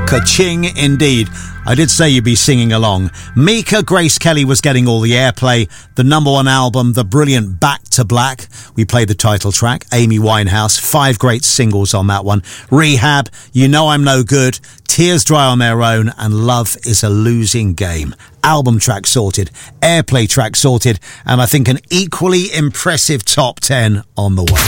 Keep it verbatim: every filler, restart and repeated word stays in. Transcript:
Ka-ching indeed. I did say you'd be singing along. Mika Grace Kelly was getting all the airplay. The number one album, the brilliant Back to Black. We played the title track, Amy Winehouse. Five great singles on that one. Rehab, You Know I'm No Good, Tears Dry on Their Own, and Love is a Losing Game. Album track sorted, airplay track sorted, and I think an equally impressive top ten on the way.